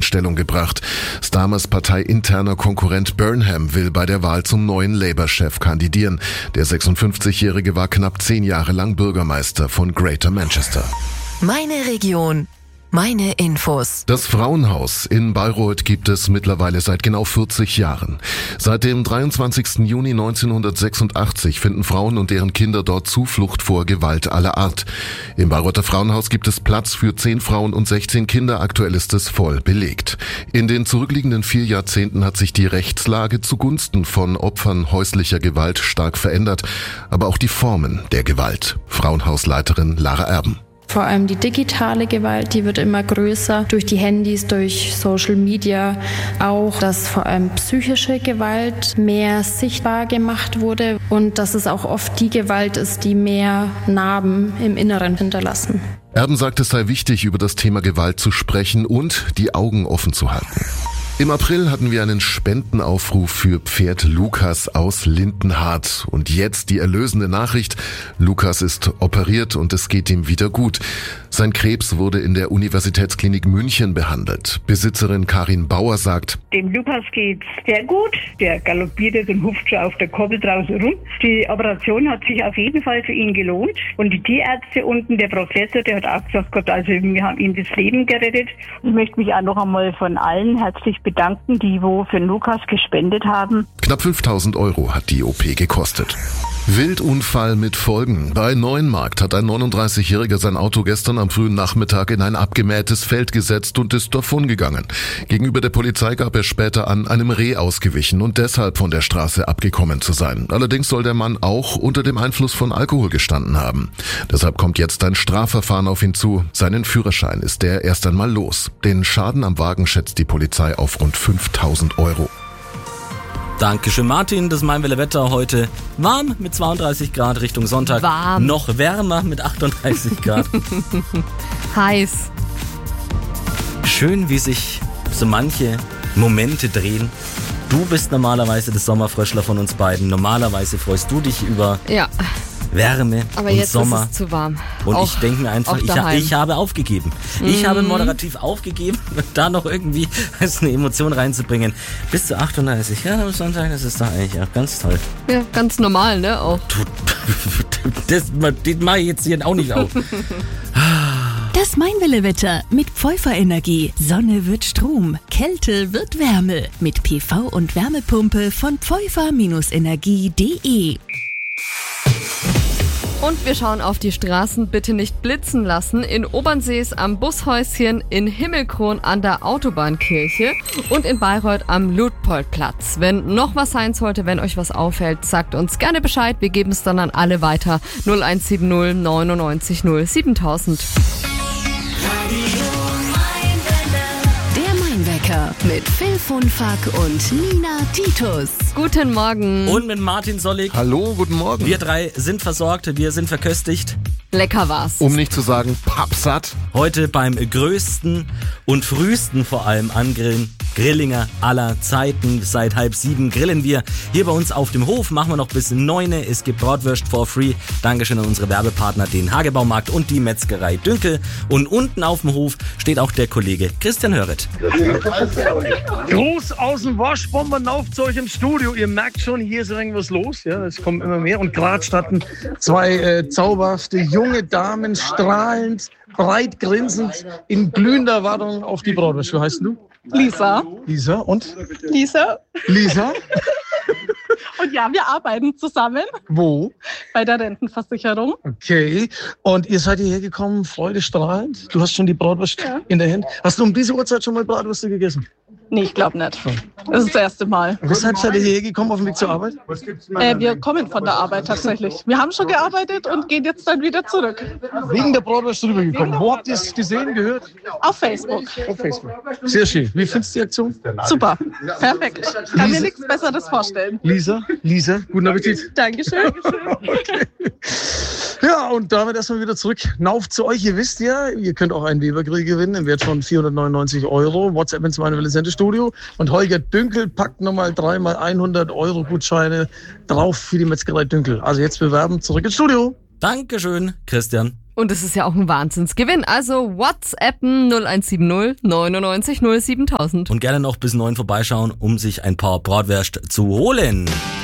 Stellung gebracht. Starmers parteiinterner Konkurrent Burnham will bei der Wahl zum neuen Labour-Chef kandidieren. Der 56-Jährige war knapp 10 Jahre lang Bürgermeister von Greater Manchester. Meine Region. Meine Infos. Das Frauenhaus in Bayreuth gibt es mittlerweile seit genau 40 Jahren. Seit dem 23. Juni 1986 finden Frauen und deren Kinder dort Zuflucht vor Gewalt aller Art. Im Bayreuther Frauenhaus gibt es Platz für 10 Frauen und 16 Kinder. Aktuell ist es voll belegt. In den zurückliegenden 4 Jahrzehnten hat sich die Rechtslage zugunsten von Opfern häuslicher Gewalt stark verändert, aber auch die Formen der Gewalt. Frauenhausleiterin Lara Erben. Vor allem die digitale Gewalt, die wird immer größer durch die Handys, durch Social Media. Auch, dass vor allem psychische Gewalt mehr sichtbar gemacht wurde und dass es auch oft die Gewalt ist, die mehr Narben im Inneren hinterlassen. Erben sagt, es sei wichtig, über das Thema Gewalt zu sprechen und die Augen offen zu halten. Im April hatten wir einen Spendenaufruf für Pferd Lukas aus Lindenhardt. Und jetzt die erlösende Nachricht. Lukas ist operiert und es geht ihm wieder gut. Sein Krebs wurde in der Universitätsklinik München behandelt. Besitzerin Karin Bauer sagt: Dem Lukas geht's sehr gut. Der galoppiert jetzt und hupft schon auf der Koppel draußen rum. Die Operation hat sich auf jeden Fall für ihn gelohnt. Und die Tierärzte unten, der Professor, der hat auch gesagt, Gott, also wir haben ihm das Leben gerettet. Ich möchte mich auch noch einmal von allen herzlich bedanken, die wo für Lukas gespendet haben. Knapp 5.000 € hat die OP gekostet. Wildunfall mit Folgen. Bei Neuenmarkt hat ein 39-Jähriger sein Auto gestern am frühen Nachmittag in ein abgemähtes Feld gesetzt und ist davongegangen. Gegenüber der Polizei gab er später an, einem Reh ausgewichen und deshalb von der Straße abgekommen zu sein. Allerdings soll der Mann auch unter dem Einfluss von Alkohol gestanden haben. Deshalb kommt jetzt ein Strafverfahren auf ihn zu. Seinen Führerschein ist er erst einmal los. Den Schaden am Wagen schätzt die Polizei auf rund 5.000 €. Dankeschön, Martin. Das Mainwelle-Wetter heute warm mit 32 Grad Richtung Sonntag. Warm. Noch wärmer mit 38 Grad. Heiß. Schön, wie sich so manche Momente drehen. Du bist normalerweise das Sommerfröschler von uns beiden. Normalerweise freust du dich über Wärme aber und jetzt Sommer. ist es zu warm. Und auch, ich denke mir einfach, ich habe aufgegeben. Ich habe moderativ aufgegeben, da noch irgendwie eine Emotion reinzubringen. Bis zu 38 Grad am Sonntag, das ist doch eigentlich auch ganz toll. Ja, ganz normal, ne? Auch. Das mache ich jetzt hier auch nicht auf. Das Mainwelle-Wetter mit Pfeuffer-Energie. Sonne wird Strom, Kälte wird Wärme. Mit PV- und Wärmepumpe von pfeuffer-energie.de. Und wir schauen auf die Straßen, bitte nicht blitzen lassen. In Obernsees am Bushäuschen, in Himmelkron an der Autobahnkirche und in Bayreuth am Luitpoldplatz. Wenn noch was sein sollte, wenn euch was auffällt, sagt uns gerne Bescheid. Wir geben es dann an alle weiter. 0170 99 0 7000. Mit Phil Funfack und Nina Titus. Guten Morgen. Und mit Martin Sollig. Hallo, guten Morgen. Wir drei sind versorgt, wir sind verköstigt. Lecker war's. Um nicht zu sagen pappsatt. Heute beim größten und frühesten vor allem Angrillen. Grillinger aller Zeiten. Seit 6:30 grillen wir hier bei uns auf dem Hof. Machen wir noch bis 9. Es gibt Bratwürst for free. Dankeschön an unsere Werbepartner, den Hagebaumarkt und die Metzgerei Dünkel. Und unten auf dem Hof steht auch der Kollege Christian Hörret. Gruß aus dem Waschbomber auf zu euch im Studio. Ihr merkt schon, hier ist irgendwas los. Ja, es kommen immer mehr. Und gerade standen 2 zauberhafte junge Damen, strahlend, breit grinsend, in glühender Erwartung auf die Bratwurst. Wie heißt du? Lisa. Lisa und? Lisa. Lisa? Und ja, wir arbeiten zusammen. Wo? Bei der Rentenversicherung. Okay. Und ihr seid hierher gekommen, freudestrahlend. Du hast schon die Bratwurst in der Hand. Hast du um diese Uhrzeit schon mal Bratwürste gegessen? Nee, ich glaube nicht. Das ist das erste Mal. Weshalb seid ihr hierher gekommen auf dem Weg zur Arbeit? Wir kommen von der Arbeit tatsächlich. Wir haben schon gearbeitet und gehen jetzt dann wieder zurück. Wegen der Bratwurst rübergekommen. Wo habt ihr es gesehen, gehört? Auf Facebook. Auf Facebook. Sehr schön. Wie findest du die Aktion? Super. Perfekt. Kann mir nichts Besseres vorstellen. Lisa, guten Appetit. Dankeschön. Okay. Ja, und damit erstmal wieder zurück. Nauf zu euch. Ihr wisst ja, ihr könnt auch einen Weber-Grill gewinnen im Wert von 499 €. WhatsApp ins Mainwelle Sendestudio. Und Holger Dünkel packt nochmal 3 x 100 € Gutscheine drauf für die Metzgerei Dünkel. Also jetzt bewerben, zurück ins Studio. Dankeschön, Christian. Und es ist ja auch ein Wahnsinnsgewinn. Also WhatsAppen 0170 99 07 000. Und gerne noch bis 9 vorbeischauen, um sich ein paar Bratwürst zu holen.